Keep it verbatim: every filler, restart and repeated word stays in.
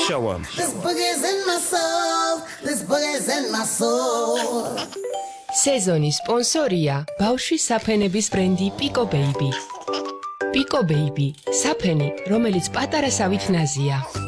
show 'em. This boogie's in my soul. This boogie's in my soul. სეზონის სპონსორია ბავშვის საფენების ბრენდი Pico Baby. Pico Baby, საფენი, რომელიც პატარა სავით ნაზია.